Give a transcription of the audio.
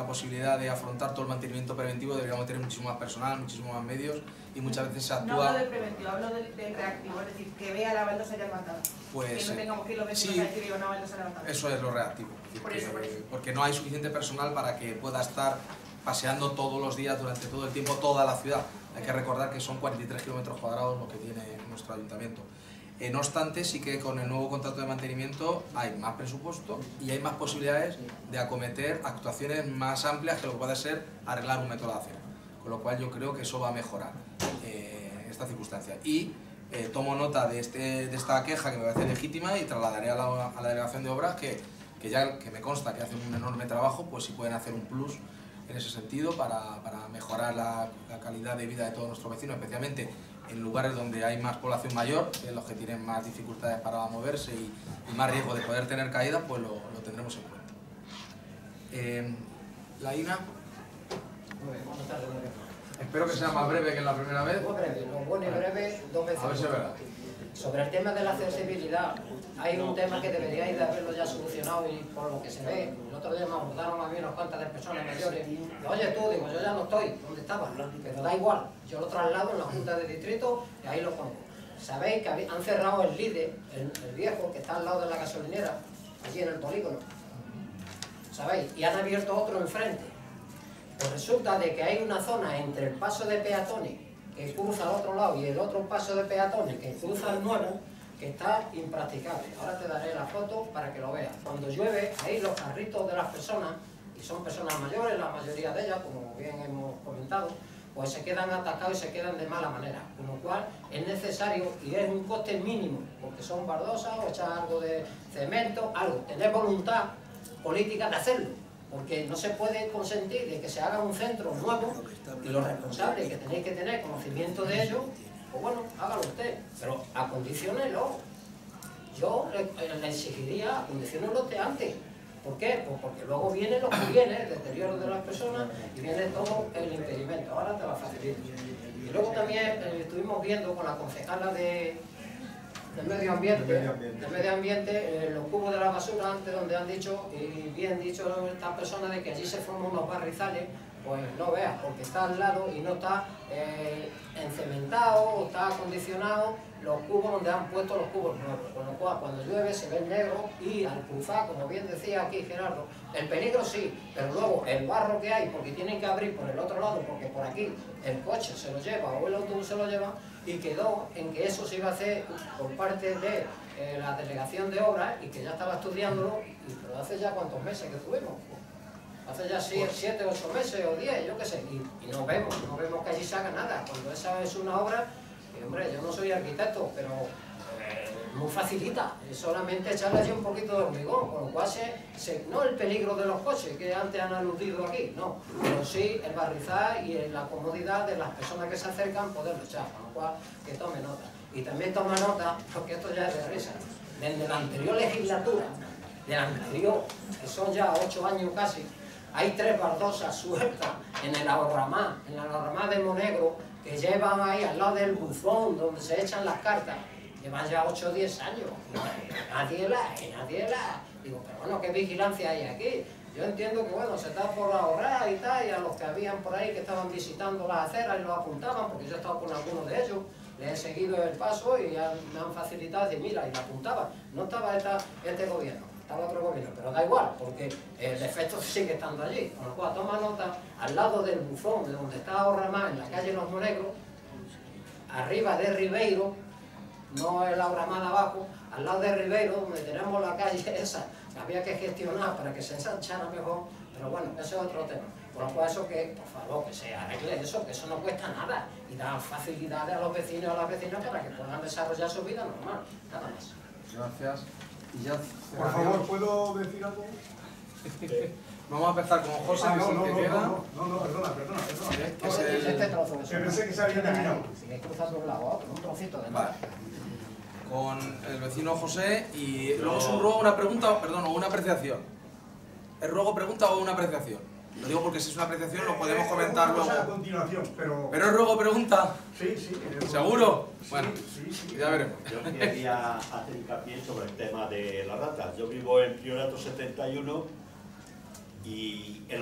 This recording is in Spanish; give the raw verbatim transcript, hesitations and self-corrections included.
la posibilidad de afrontar todo el mantenimiento preventivo, deberíamos tener muchísimo más personal, muchísimo más medios y muchas veces se actúa... No hablo del preventivo, hablo del, del reactivo, es decir, que vea la baldosa ya levantada. Pues, que no tengamos que ir los vecinos sí, a decir una baldosa levantada. Eso es lo reactivo, Por eso, por eso. porque no hay suficiente personal para que pueda estar paseando todos los días, durante todo el tiempo, toda la ciudad. Hay que recordar que son cuarenta y tres kilómetros cuadrados lo que tiene nuestro ayuntamiento. Eh, no obstante, sí que con el nuevo contrato de mantenimiento hay más presupuesto y hay más posibilidades de acometer actuaciones más amplias que lo que puede ser arreglar un metro de acero. Con lo cual yo creo que eso va a mejorar eh, esta circunstancia. Y eh, tomo nota de, este, de esta queja que me parece legítima y trasladaré a la, a la delegación de obras que, que ya que me consta que hacen un enorme trabajo, pues si pueden hacer un plus en ese sentido para, para mejorar la, la calidad de vida de todos nuestros vecinos, especialmente en lugares donde hay más población mayor, en los que tienen más dificultades para moverse y, y más riesgo de poder tener caídas, pues lo, lo tendremos en cuenta. Eh, ¿La Ina? Buenas tardes. Espero que sea más breve que la primera vez. Muy breve, lo bueno y breve, dos veces. A ver si es verdad. Sobre el tema de la accesibilidad, hay un tema que deberíais de haberlo ya solucionado y por lo que se ve, el otro día me abordaron a mí unas cuantas de personas mayores. Y, oye tú, digo, yo ya no estoy, ¿dónde estaba? Pero da igual, yo lo traslado en la Junta de Distrito y ahí lo pongo. Sabéis que han cerrado el líder, el, el viejo, que está al lado de la gasolinera, allí en el polígono. ¿Sabéis? Y han abierto otro enfrente. Pues resulta de que hay una zona entre el paso de peatones que cruza al otro lado y el otro paso de peatones que cruza el nuevo, que está impracticable. Ahora te daré la foto para que lo veas. Cuando llueve, ahí los carritos de las personas, y son personas mayores, la mayoría de ellas, como bien hemos comentado, pues se quedan atacados y se quedan de mala manera. Con lo cual es necesario, y es un coste mínimo, porque son baldosas o echar algo de cemento, algo, tener voluntad política de hacerlo. Porque no se puede consentir de que se haga un centro nuevo y los responsables que tenéis que tener conocimiento de ello, pues bueno, hágalo usted, pero acondiciónelo. Yo le, le exigiría acondiciónelo usted antes. ¿Por qué? Pues porque luego viene lo que viene, el deterioro de las personas y viene todo el impedimento. Ahora te va a facilitar. Y luego también eh, estuvimos viendo con la concejala de... del medio ambiente, de medio ambiente, de medio ambiente eh, los cubos de la basura, antes donde han dicho, y bien dicho estas personas, de que allí se forman unos barrizales, pues no veas, porque está al lado y no está eh, encementado o está acondicionado los cubos donde han puesto los cubos nuevos, con lo cual cuando llueve se ven negros y al cruzar, como bien decía aquí Gerardo, el peligro sí, pero luego el barro que hay, porque tienen que abrir por el otro lado, porque por aquí el coche se lo lleva o el autobús se lo lleva, y quedó en que eso se iba a hacer por parte de eh, la delegación de obras y que ya estaba estudiándolo, y, pero hace ya cuántos meses que estuvimos, hace ya siete, ocho meses o diez, yo qué sé, y, y no vemos, no vemos que allí se haga nada, cuando esa es una obra, y hombre, yo no soy arquitecto, pero eh, muy facilita, es solamente echarle allí un poquito de hormigón, con lo cual se, se, no el peligro de los coches que antes han aludido aquí, no, pero sí el barrizar y la comodidad de las personas que se acercan poderlo echar, con lo cual que tome nota. Y también toma nota, porque esto ya es de risa, desde la anterior legislatura, de la anterior, que son ya ocho años casi, hay tres baldosas sueltas en el ahorramá, en el ahorramá de Monegro, que llevan ahí al lado del buzón donde se echan las cartas, llevan ya ocho o diez años, y nadie la, y nadie la... Digo, pero bueno, ¿qué vigilancia hay aquí? Yo entiendo que bueno, se está por ahorrar y tal, y a los que habían por ahí que estaban visitando las aceras y los apuntaban, porque yo he estado con algunos de ellos, les he seguido el paso y han, me han facilitado, y mira, y la apuntaban. No estaba esta, este gobierno, estaba otro gobierno, pero da igual, porque el defecto sigue estando allí. Con lo cual, toma nota, al lado del buzón, de donde está Ahorramá, en la calle Los Monegros, arriba de Ribeiro, no el Ahorramá de abajo, al lado de Ribeiro, donde tenemos la calle esa, que había que gestionar para que se ensanchara mejor, pero bueno, ese es otro tema. Por lo cual, eso que, por favor, que se arregle eso, que eso no cuesta nada, y da facilidades a los vecinos y a las vecinas para que puedan desarrollar su vida normal, nada más. Gracias. Y ya, por favor, ¿puedo decir algo? Vamos a empezar con José, ah, que no, es el no, que no, queda. No, no, no, perdona, perdona, perdona. ¿Eh? Que es el... Este trozo de que pensé que se había terminado. Sigue cruzando un lado a otro, un trocito de nada. Vale. Con el vecino José, y luego es un ruego, una pregunta, perdón, o una apreciación. ¿Es ruego, pregunta o una apreciación? Lo digo porque si es una apreciación lo podemos comentar luego. A continuación, pero... ¿Pero es ruego, pregunta? Sí, sí. ¿Seguro? Sí, bueno, sí, sí. ya veremos. Yo quería hacer hincapié sobre el tema de las ratas. Yo vivo en Priorato setenta y uno y en